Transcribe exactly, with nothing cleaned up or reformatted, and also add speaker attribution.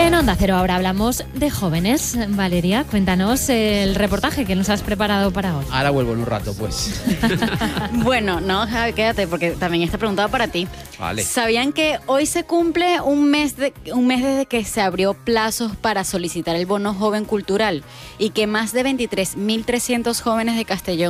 Speaker 1: En Onda Cero ahora hablamos de jóvenes. Valeria, cuéntanos el reportaje que nos has preparado para hoy.
Speaker 2: Ahora vuelvo en un rato, pues.
Speaker 3: Bueno, no, Javi, quédate, porque también está preguntado para ti.
Speaker 2: Vale.
Speaker 3: ¿Sabían que hoy se cumple un mes, de, un mes desde que se abrió plazos para solicitar el bono joven cultural y que más de veintitrés mil trescientos jóvenes de Castellón